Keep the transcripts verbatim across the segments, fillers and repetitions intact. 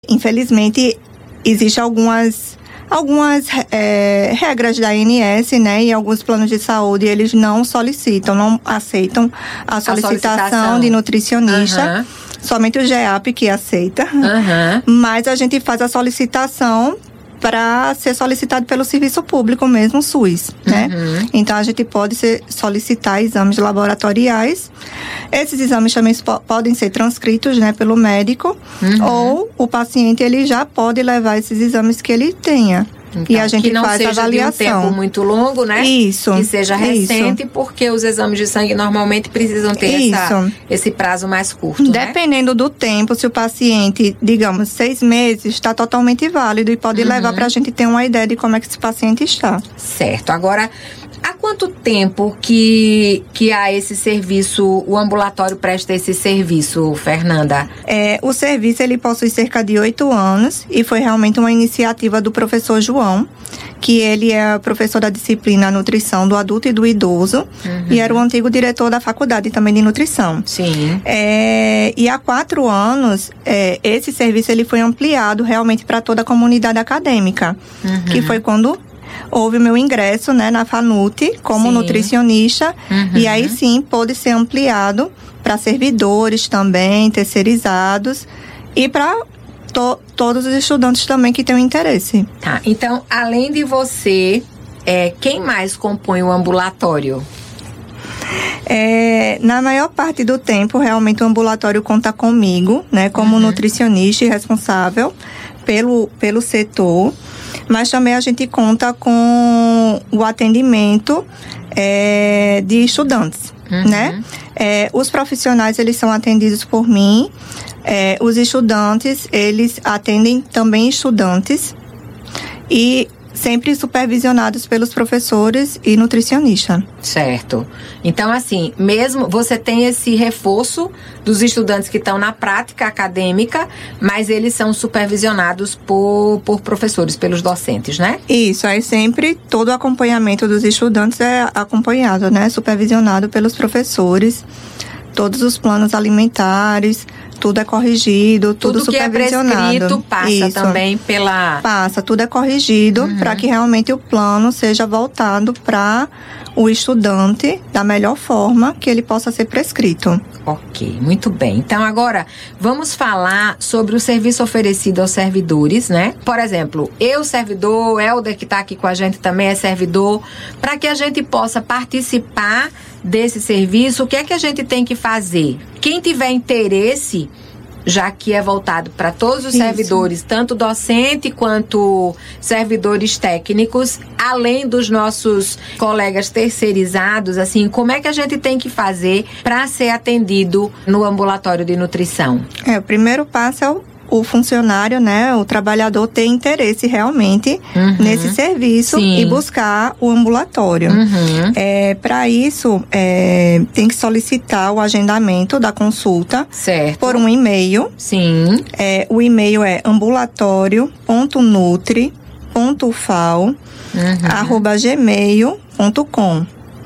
Infelizmente, existem algumas, algumas é, regras da A N S, né? E alguns planos de saúde, eles não solicitam, não aceitam a solicitação, a solicitação. de nutricionista. Uhum. Somente o GEAP que aceita. Uhum. Mas a gente faz a solicitação para ser solicitado pelo serviço público mesmo, o SUS, né? Uhum. Então, a gente pode ser, solicitar exames laboratoriais. Esses exames também po- podem ser transcritos, né, pelo médico. Uhum. Ou o paciente, ele já pode levar esses exames que ele tenha. Então, e a gente que não faz seja avaliação. De um tempo muito longo, né? Isso. Que seja recente, isso. porque os exames de sangue normalmente precisam ter essa, esse prazo mais curto, Dependendo, né, do tempo, se o paciente, digamos, seis meses, está totalmente válido e pode uhum. levar para a gente ter uma ideia de como é que esse paciente está. Certo. Agora, há quanto tempo que, que há esse serviço, o ambulatório presta esse serviço, Fernanda? É, o serviço, ele possui cerca de oito anos e foi realmente uma iniciativa do professor João, que ele é professor da disciplina Nutrição do Adulto e do Idoso, uhum. e era o antigo diretor da faculdade também de Nutrição. Sim. É, e há quatro anos, é, esse serviço ele foi ampliado realmente para toda a comunidade acadêmica, uhum. que foi quando houve o meu ingresso, né, na FANUT como sim. nutricionista, uhum. e aí sim pôde ser ampliado para servidores também, terceirizados, e para to- todos os estudantes também que tenham interesse. Tá, então, além de você, é, quem mais compõe o ambulatório? É, na maior parte do tempo, realmente o ambulatório conta comigo, né, como uhum. nutricionista e responsável pelo, pelo setor. Mas também a gente conta com o atendimento é, de estudantes, uhum. né? É, os profissionais, eles são atendidos por mim. É, os estudantes, eles atendem também estudantes. E sempre supervisionados pelos professores e nutricionista. Certo. Então, assim, mesmo você tem esse reforço dos estudantes que estão na prática acadêmica, mas eles são supervisionados por, por professores, pelos docentes, né? Isso, aí sempre todo o acompanhamento dos estudantes é acompanhado, né? Supervisionado pelos professores, todos os planos alimentares, tudo é corrigido, tudo, tudo supervisionado. Tudo que é prescrito passa Isso. também pela... Passa, tudo é corrigido uhum. para que realmente o plano seja voltado para o estudante da melhor forma que ele possa ser prescrito. Ok, muito bem. Então agora vamos falar sobre o serviço oferecido aos servidores, né? Por exemplo, eu servidor, Helder que está aqui com a gente também é servidor, para que a gente possa participar desse serviço, o que é que a gente tem que fazer? Quem tiver interesse, já que é voltado para todos os Isso. servidores, tanto docente quanto servidores técnicos, além dos nossos colegas terceirizados, assim, como é que a gente tem que fazer para ser atendido no ambulatório de nutrição? É, o primeiro passo é o o funcionário, né, o trabalhador ter interesse realmente uhum. nesse serviço Sim. e buscar o ambulatório. Uhum. É, para isso, é, tem que solicitar o agendamento da consulta certo. por um e-mail. Sim. É, o e-mail é ambulatório ponto nutri ponto fal uhum. arroba gmail ponto com.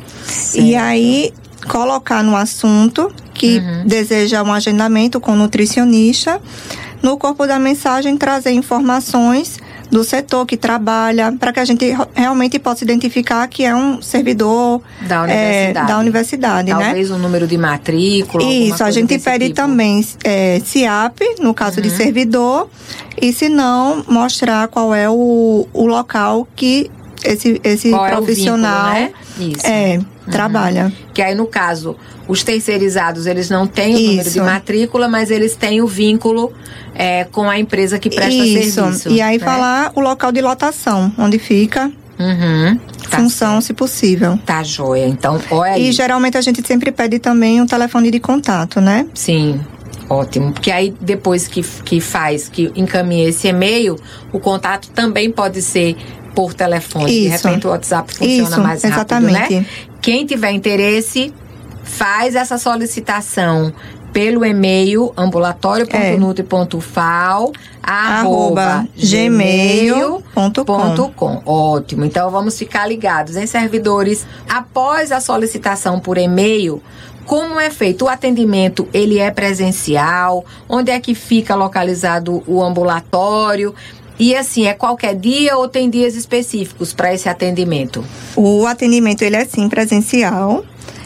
E aí, colocar no assunto que uhum. deseja um agendamento com nutricionista. No corpo da mensagem, trazer informações do setor que trabalha, para que a gente realmente possa identificar que é um servidor da universidade, é, da universidade Talvez né? um número de matrícula. Isso, a gente pede tipo. também é, C I A P, no caso uhum. de servidor, e se não, mostrar qual é o, o local que esse, esse qual profissional é, o vínculo, né? Isso. é uhum. trabalha. Que aí, no caso, os terceirizados, eles não têm o Isso. número de matrícula, mas eles têm o vínculo é, com a empresa que presta Isso. serviço. E aí né? falar o local de lotação, onde fica, uhum. tá função, certo. se possível. Tá joia. Então, olha aí. E geralmente a gente sempre pede também um telefone de contato, né? Sim. Ótimo, porque aí depois que, que faz, que encaminha esse e-mail, o contato também pode ser por telefone. Isso. De repente o WhatsApp funciona Isso, mais rápido, exatamente. né? Quem tiver interesse, faz essa solicitação pelo e-mail ambulatório ponto nutri ponto fal arroba gmail ponto com. Ótimo, então vamos ficar ligados em servidores. Após a solicitação por e-mail, como é feito? O atendimento, ele é presencial? Onde é que fica localizado o ambulatório? E assim, é qualquer dia ou tem dias específicos para esse atendimento? O atendimento, ele é sim presencial.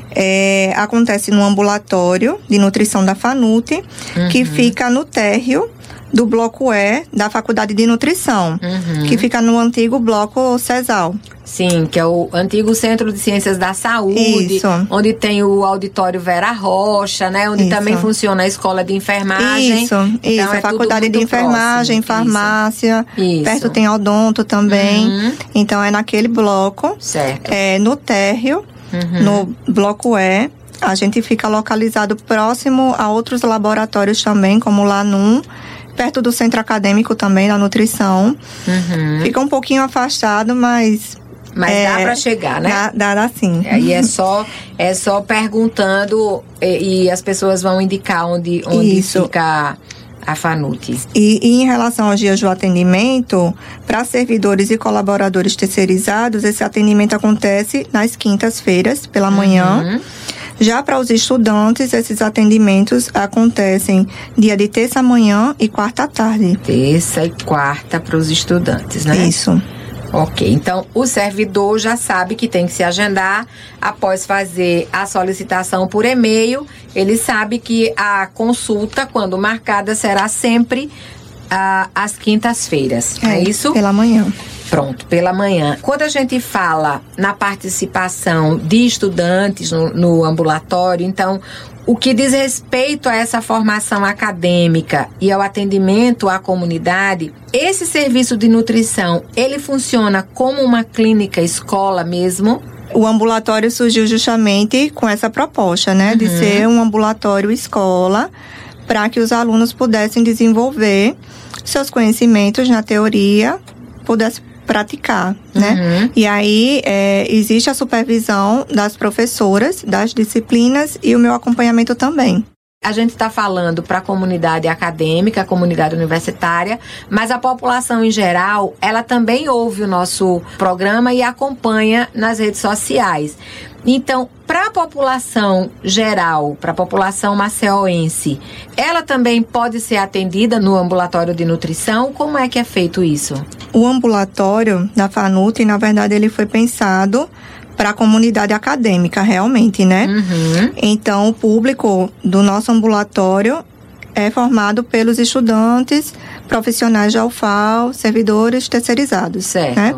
É, acontece no ambulatório de nutrição da FANUT, uhum. que fica no térreo do bloco E da Faculdade de Nutrição, uhum. que fica no antigo bloco CESAL. Sim, que é o antigo Centro de Ciências da Saúde, Isso. onde tem o auditório Vera Rocha, né? Onde Isso. também funciona a escola de enfermagem. Isso, então, isso. É Faculdade de Enfermagem, próximo. Farmácia, isso. perto tem odonto também. Uhum. Então é naquele bloco. Certo. É, no térreo, uhum. no bloco E, a gente fica localizado próximo a outros laboratórios também, como o LANUM, perto do centro acadêmico também, da nutrição. Uhum. Fica um pouquinho afastado, mas... Mas é, dá para chegar, né? Dá, dá, dá sim. Aí é só, é só perguntando e, e as pessoas vão indicar onde, onde fica a FANUT. E, e em relação aos dias do atendimento, para servidores e colaboradores terceirizados, esse atendimento acontece nas quintas-feiras, pela manhã. Uhum. Já para os estudantes, esses atendimentos acontecem dia de terça-manhã e quarta-tarde. Terça e quarta para os estudantes, né? Isso. Ok, então o servidor já sabe que tem que se agendar após fazer a solicitação por e-mail. Ele sabe que a consulta, quando marcada, será sempre ah, às quintas-feiras, é, é isso? Pela manhã. Pronto, pela manhã. Quando a gente fala na participação de estudantes no, no ambulatório, então, o que diz respeito a essa formação acadêmica e ao atendimento à comunidade, esse serviço de nutrição, ele funciona como uma clínica escola mesmo? O ambulatório surgiu justamente com essa proposta, né? Uhum. De ser um ambulatório escola, para que os alunos pudessem desenvolver seus conhecimentos na teoria, pudessem praticar, né? Uhum. E aí, é, existe a supervisão das professoras, das disciplinas e o meu acompanhamento também. A gente está falando para a comunidade acadêmica, a comunidade universitária, mas a população em geral, ela também ouve o nosso programa e acompanha nas redes sociais. Então, para a população geral, para a população maceoense, ela também pode ser atendida no ambulatório de nutrição? Como é que é feito isso? O ambulatório da FANUT, na verdade, ele foi pensado para a comunidade acadêmica, realmente, né? Uhum. Então, o público do nosso ambulatório é formado pelos estudantes, profissionais de AUFAL, servidores terceirizados. Certo. Né?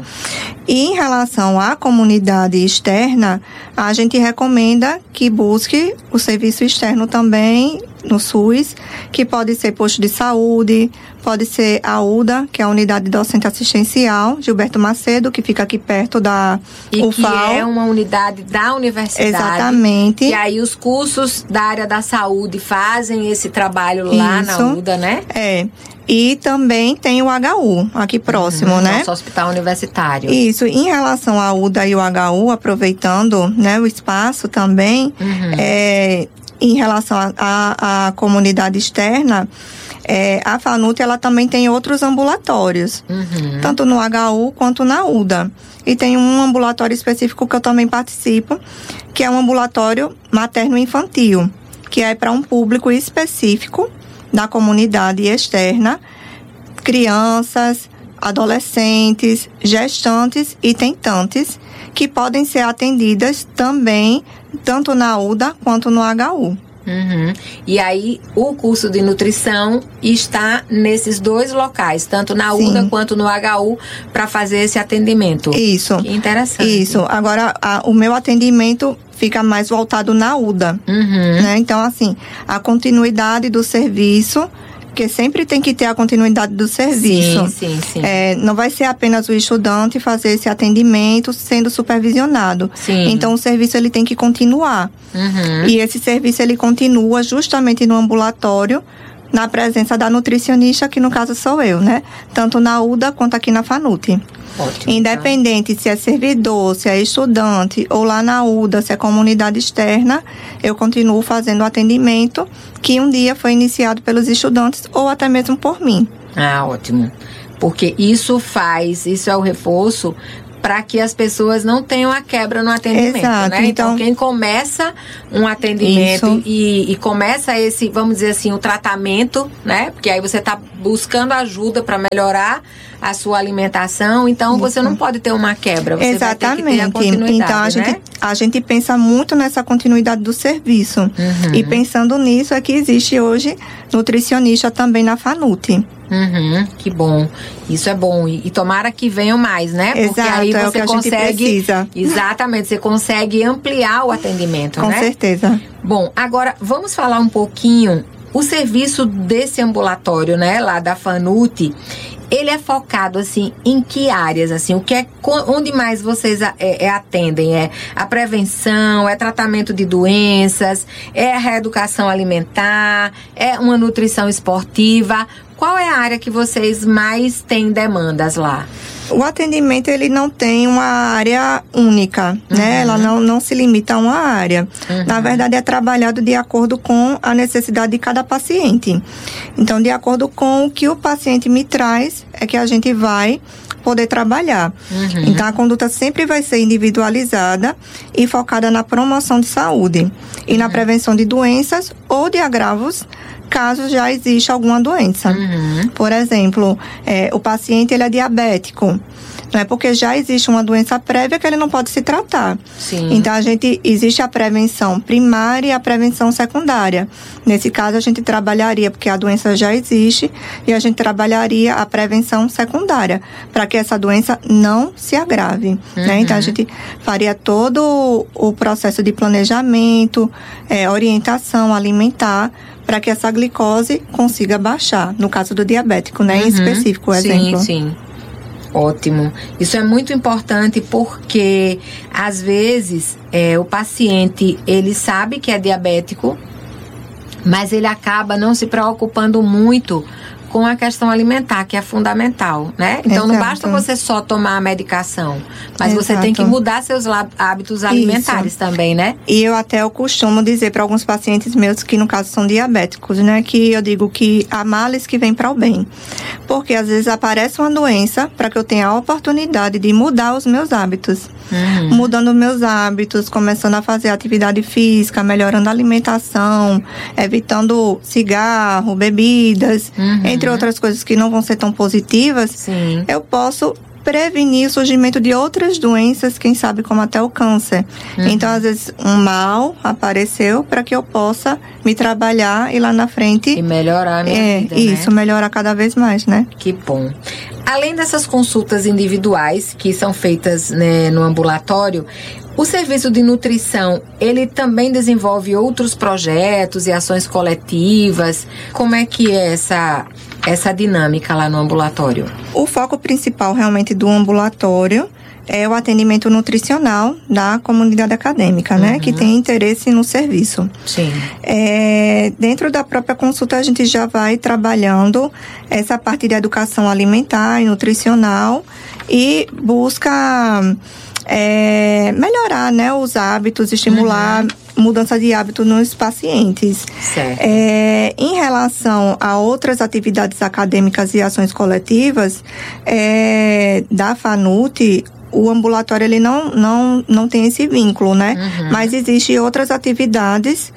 E em relação à comunidade externa, a gente recomenda que busque o serviço externo também no SUS, que pode ser posto de saúde, pode ser a UDA, que é a Unidade Docente Assistencial, Gilberto Macedo, que fica aqui perto da e UFAL. E que é uma unidade da universidade. Exatamente. E aí os cursos da área da saúde fazem esse trabalho lá Isso. na UDA, né? É. E também tem o H U, aqui próximo, uhum, né? Nosso hospital universitário. Isso. Em relação à UDA e o H U, aproveitando, né, o espaço também, uhum. é, em relação à comunidade externa, é, a FANUT, ela também tem outros ambulatórios, uhum. tanto no H U quanto na UDA. E tem um ambulatório específico que eu também participo, que é um ambulatório materno-infantil, que é para um público específico da comunidade externa, crianças, adolescentes, gestantes e tentantes, que podem ser atendidas também, tanto na UDA quanto no H U. Uhum. E aí, o curso de nutrição está nesses dois locais, tanto na Sim. UDA quanto no H U, para fazer esse atendimento. Isso. Que interessante. Isso. Agora, a, o meu atendimento fica mais voltado na UDA. Uhum. Né? Então, assim, a continuidade do serviço, porque sempre tem que ter a continuidade do serviço. Sim, sim, sim. É, não vai ser apenas o estudante fazer esse atendimento sendo supervisionado. Sim. Então, o serviço ele tem que continuar. Uhum. E esse serviço ele continua justamente no ambulatório, na presença da nutricionista, que no caso sou eu, né? Tanto na UDA quanto aqui na FANUT. Ótimo, Independente tá? se é servidor, se é estudante, ou lá na UDA, se é comunidade externa, eu continuo fazendo o atendimento que um dia foi iniciado pelos estudantes ou até mesmo por mim. Ah, ótimo. Porque isso faz, isso é o reforço para que as pessoas não tenham a quebra no atendimento, Exato, né? Então, então quem começa um atendimento e, e começa esse, vamos dizer assim, o tratamento, né? Porque aí você está buscando ajuda para melhorar a sua alimentação, então isso. Você não pode ter uma quebra, você Exatamente. vai ter que ter a continuidade, então a, né? gente, a gente pensa muito nessa continuidade do serviço. Uhum. E pensando nisso é que existe hoje nutricionista também na FANUT. Uhum, que bom, isso é bom e, e tomara que venham mais, né? Porque Exato, aí é você o que a consegue, gente precisa. Exatamente, você consegue ampliar o atendimento, Com né? Com certeza. Bom, agora vamos falar um pouquinho o serviço desse ambulatório, né, lá da FANUT. Ele é focado, assim, em que áreas, assim, o que é, onde mais vocês é, é, atendem? É a prevenção, é tratamento de doenças, é a reeducação alimentar, é uma nutrição esportiva? Qual é a área que vocês mais têm demandas lá? O atendimento, ele não tem uma área única, uhum. né? Ela não, não se limita a uma área. Uhum. Na verdade, é trabalhado de acordo com a necessidade de cada paciente. Então, de acordo com o que o paciente me traz, é que a gente vai poder trabalhar. Uhum. Então, a conduta sempre vai ser individualizada e focada na promoção de saúde e uhum. na prevenção de doenças ou de agravos, caso já exista alguma doença. Uhum. Por exemplo, é, o paciente ele é diabético, não é porque já existe uma doença prévia que ele não pode se tratar. Sim. Então, a gente, existe a prevenção primária e a prevenção secundária. Nesse caso, a gente trabalharia, porque a doença já existe, e a gente trabalharia a prevenção secundária, para que essa doença não se agrave. Uhum. Né? Então, a gente faria todo o processo de planejamento, é, orientação alimentar, para que essa glicose consiga baixar, no caso do diabético, né? Uhum. Em específico, o exemplo. Sim, sim. Ótimo. Isso é muito importante porque, às vezes, é, o paciente, ele sabe que é diabético, mas ele acaba não se preocupando muito com a questão alimentar, que é fundamental, né? Então, Exato. Não basta você só tomar a medicação, mas Exato. Você tem que mudar seus hábitos alimentares Isso. também, né? E eu até eu costumo dizer para alguns pacientes meus que, no caso, são diabéticos, né? Que eu digo que há males que vêm para o bem. Porque, às vezes, aparece uma doença para que eu tenha a oportunidade de mudar os meus hábitos. Uhum. Mudando meus hábitos, começando a fazer atividade física, melhorando a alimentação, evitando cigarro, bebidas, uhum. entre outras coisas que não vão ser tão positivas, Sim. eu posso prevenir o surgimento de outras doenças, quem sabe como até o câncer. Uhum. Então, às vezes, um mal apareceu para que eu possa me trabalhar e lá na frente... E melhorar a minha é, vida, Isso, né? melhorar cada vez mais, né? Que bom. Além dessas consultas individuais que são feitas, né, no ambulatório, o serviço de nutrição, ele também desenvolve outros projetos e ações coletivas. Como é que é essa, essa dinâmica lá no ambulatório? O foco principal realmente do ambulatório é o atendimento nutricional da comunidade acadêmica, uhum. né? Que tem interesse no serviço. Sim. É, dentro da própria consulta, a gente já vai trabalhando essa parte de educação alimentar e nutricional e busca... É, melhorar, né, os hábitos, estimular uhum. mudança de hábito nos pacientes. Certo. É, em relação a outras atividades acadêmicas e ações coletivas, é, da FANUT, o ambulatório ele não, não, não tem esse vínculo, né? Uhum. Mas existem outras atividades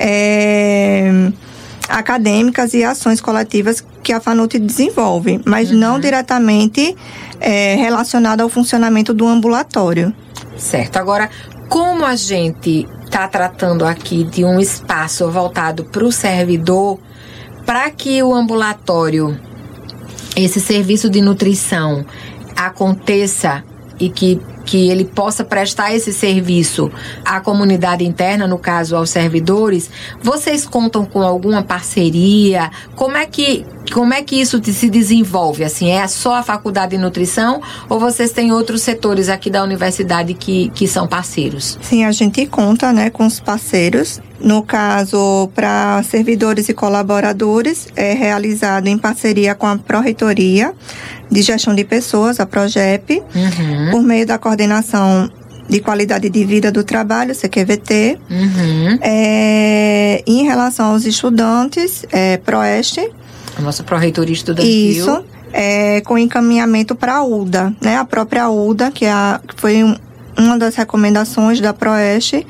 é, acadêmicas e ações coletivas que a FANUT desenvolve, mas uhum. não diretamente é, relacionada ao funcionamento do ambulatório. Certo. Agora, como a gente está tratando aqui de um espaço voltado para o servidor, para que o ambulatório, esse serviço de nutrição aconteça e que, que ele possa prestar esse serviço à comunidade interna, no caso aos servidores, vocês contam com alguma parceria? Como é que, como é que isso se desenvolve? Assim, é só a faculdade de nutrição ou vocês têm outros setores aqui da universidade que, que são parceiros? Sim, a gente conta, né, com os parceiros. No caso, para servidores e colaboradores, é realizado em parceria com a Pró-Reitoria de Gestão de Pessoas, a PROGEP, uhum. por meio da Coordenação de Qualidade de Vida do Trabalho, C Q V T. Uhum. É, em relação aos estudantes, é PROESTE. A nossa Pró-Reitoria Estudantil. Isso. é, com encaminhamento para a U D A, né? A própria U D A, que, é a, que foi um, uma das recomendações da Proeste,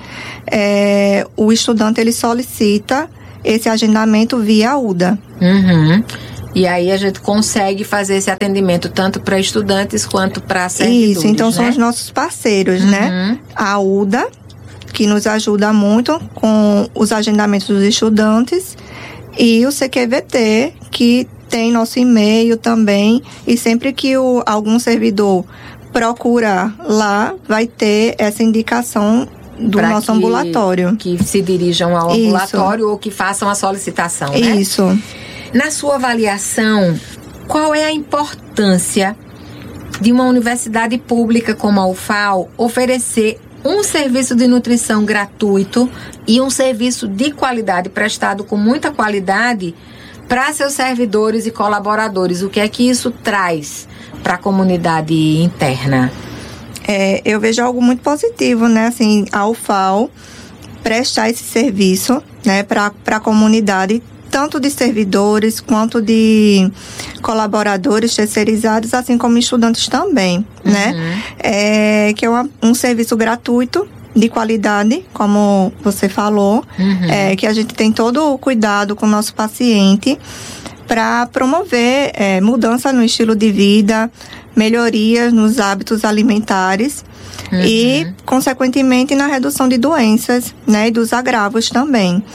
é, o estudante ele solicita esse agendamento via U D A. Uhum. E aí a gente consegue fazer esse atendimento tanto para estudantes quanto para servidores, Isso, então né? são os nossos parceiros, uhum. né? A U D A, que nos ajuda muito com os agendamentos dos estudantes, e o C Q V T, que tem nosso e-mail também, e sempre que o, algum servidor procura lá, vai ter essa indicação do pra nosso que, ambulatório. Que se dirijam ao Isso. ambulatório ou que façam a solicitação, né? Isso. Na sua avaliação, qual é a importância de uma universidade pública como a U F A L oferecer um serviço de nutrição gratuito e um serviço de qualidade, prestado com muita qualidade, para seus servidores e colaboradores? O que é que isso traz para a comunidade interna? É, eu vejo algo muito positivo, né? Assim, a U F A L prestar esse serviço, né, para a comunidade, tanto de servidores quanto de colaboradores terceirizados, assim como estudantes também, uhum. né? É, que é uma, um serviço gratuito, de qualidade, como você falou, uhum. é, que a gente tem todo o cuidado com o nosso paciente para promover é, mudança no estilo de vida, melhorias nos hábitos alimentares uhum. e, consequentemente, na redução de doenças, né, e dos agravos também.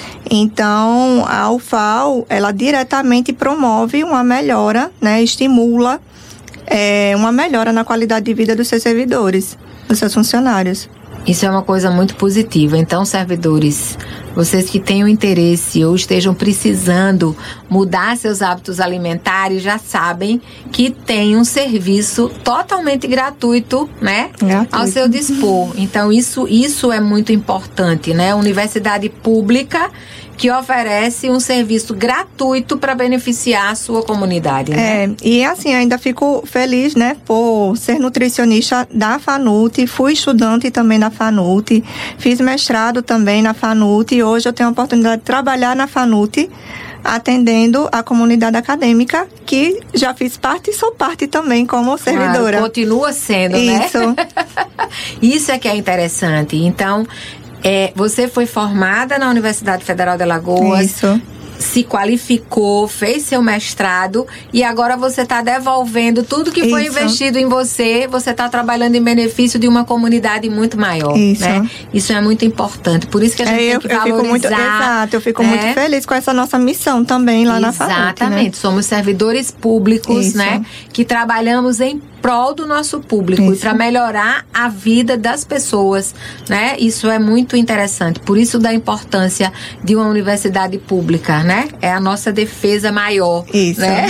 Então, a U F A L, ela diretamente promove uma melhora, né, estimula é, uma melhora na qualidade de vida dos seus servidores, dos seus funcionários. Isso é uma coisa muito positiva. Então, servidores, vocês que tenham interesse ou estejam precisando mudar seus hábitos alimentares, já sabem que tem um serviço totalmente gratuito, né? Gratuito. Ao seu dispor. Então, isso, isso é muito importante, né? Universidade pública que oferece um serviço gratuito para beneficiar a sua comunidade, né? É, e assim, ainda fico feliz, né, por ser nutricionista da FANUT, fui estudante também da FANUT, fiz mestrado também na FANUT e hoje eu tenho a oportunidade de trabalhar na FANUT, atendendo a comunidade acadêmica, que já fiz parte e sou parte também como servidora. Claro, continua sendo, Isso. né? Isso é que é interessante. Então, É, você foi formada na Universidade Federal de Alagoas. Isso. Se qualificou, fez seu mestrado e agora você está devolvendo tudo que foi Isso. investido em você. Você está trabalhando em benefício de uma comunidade muito maior. Isso. Né? Isso é muito importante. Por isso que a gente é, tem eu, que eu valorizar. Fico muito, exato, eu fico né? muito feliz com essa nossa missão também lá Exatamente. na FANUT. Exatamente, né? Somos servidores públicos, Isso. né? Que trabalhamos em prol do nosso público Isso. e para melhorar a vida das pessoas, né? Isso é muito interessante. Por isso da importância de uma universidade pública, né? É a nossa defesa maior, Isso. né?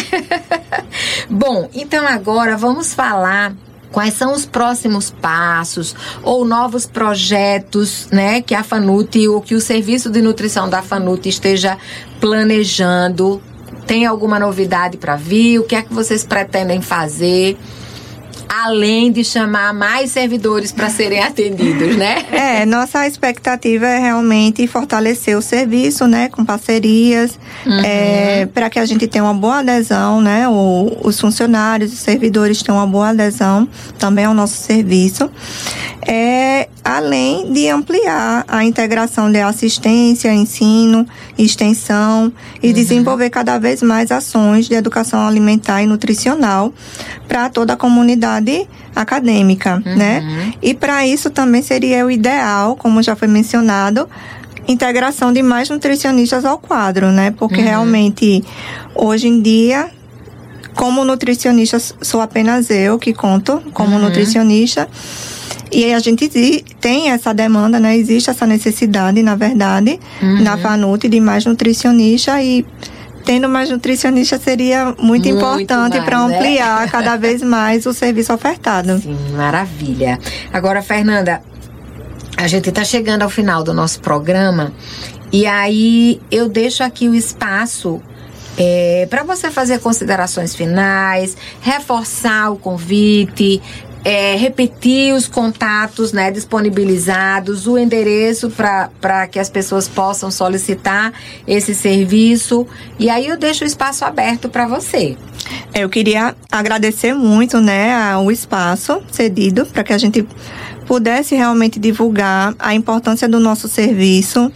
Bom, então agora vamos falar quais são os próximos passos ou novos projetos, né, que a FANUT ou que o Serviço de Nutrição da FANUT esteja planejando. Tem alguma novidade para vir? O que é que vocês pretendem fazer? Além de chamar mais servidores para serem atendidos, né? É, nossa expectativa é realmente fortalecer o serviço, né? Com parcerias, uhum. é, para que a gente tenha uma boa adesão, né? O, os funcionários, os servidores tenham uma boa adesão também ao nosso serviço. É, além de ampliar a integração de assistência, ensino, extensão e uhum. desenvolver cada vez mais ações de educação alimentar e nutricional para toda a comunidade acadêmica, uhum. né? E para isso também seria o ideal, como já foi mencionado, integração de mais nutricionistas ao quadro, né? Porque uhum. realmente, hoje em dia, como nutricionista, sou apenas eu que conto como uhum. nutricionista. E a gente tem essa demanda, né? Existe essa necessidade, na verdade, uhum. na FANUT de mais nutricionista e tendo mais nutricionista seria muito, muito importante para ampliar né? cada vez mais o serviço ofertado. Sim, maravilha. Agora, Fernanda, a gente está chegando ao final do nosso programa e aí eu deixo aqui o espaço é, para você fazer considerações finais, reforçar o convite, é, repetir os contatos, né, disponibilizados, o endereço para que as pessoas possam solicitar esse serviço. E aí eu deixo o espaço aberto para você. Eu queria agradecer muito, né, o espaço cedido para que a gente pudesse realmente divulgar a importância do nosso serviço,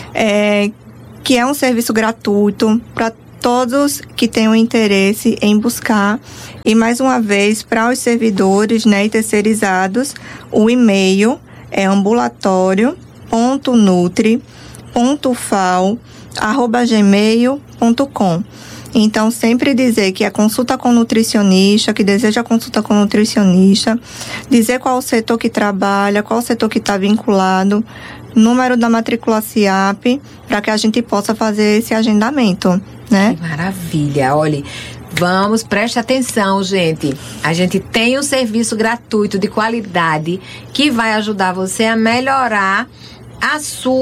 é, que é um serviço gratuito para todos que tenham interesse em buscar. E mais uma vez, para os servidores, né, e terceirizados, o e-mail é ambulatório ponto nutri ponto fal arroba gmail ponto com. Então, sempre dizer que é consulta com nutricionista, que deseja consulta com nutricionista, dizer qual o setor que trabalha, qual o setor que está vinculado, número da matrícula C I A P, para que a gente possa fazer esse agendamento, né? Que maravilha! Olha, vamos, preste atenção, gente. A gente tem um serviço gratuito de qualidade que vai ajudar você a melhorar a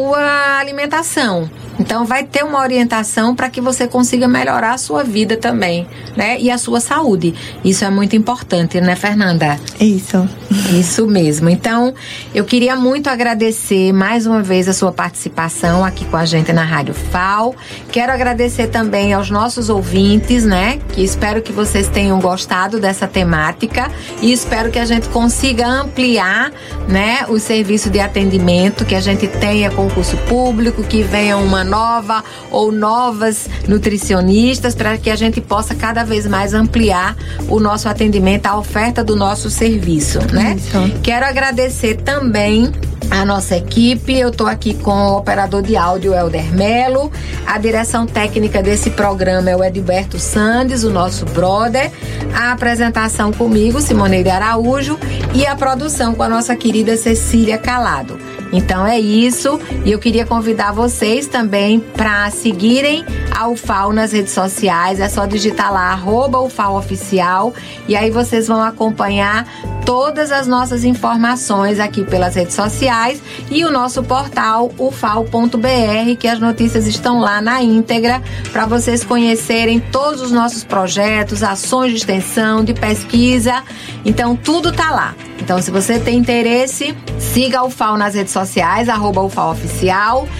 sua alimentação. Então, vai ter uma orientação para que você consiga melhorar a sua vida também, né? E a sua saúde. Isso é muito importante, né, Fernanda? Isso. Isso mesmo. Então, eu queria muito agradecer mais uma vez a sua participação aqui com a gente na Rádio F A O. Quero agradecer também aos nossos ouvintes, né? Que espero que vocês tenham gostado dessa temática e espero que a gente consiga ampliar, né, o serviço de atendimento, que a gente tenha concurso público, que venha uma nova ou novas nutricionistas, para que a gente possa cada vez mais ampliar o nosso atendimento, a oferta do nosso serviço, né? Isso. Quero agradecer também a nossa equipe. Eu estou aqui com o operador de áudio Helder Melo, a direção técnica desse programa é o Edilberto Sandes, o nosso brother, a apresentação comigo, Simoneide Araújo, e a produção com a nossa querida Cecília Calado. Então é isso, e eu queria convidar vocês também para seguirem a U F A O nas redes sociais. É só digitar lá, arroba U F A O Oficial, e aí vocês vão acompanhar todas as nossas informações aqui pelas redes sociais e o nosso portal u f a o ponto b r, que as notícias estão lá na íntegra para vocês conhecerem todos os nossos projetos, ações de extensão, de pesquisa. Então tudo tá lá. Então, se você tem interesse, siga a U F A O nas redes sociais, arroba U F A O Oficial,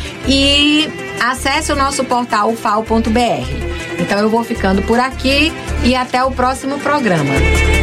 e acesse o nosso portal u f a o ponto b r. Então eu vou ficando por aqui e até o próximo programa.